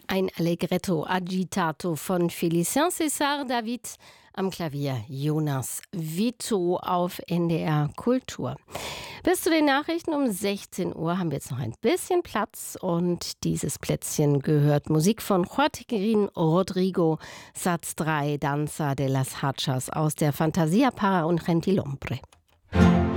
Ein Allegretto agitato von Félicien César David, am Klavier Jonas Vito auf NDR Kultur. Bis zu den Nachrichten um 16 Uhr haben wir jetzt noch ein bisschen Platz und dieses Plätzchen gehört Musik von Joaquín Rodrigo, Satz 3, Danza de las Hachas aus der Fantasia para un Gentilhombre.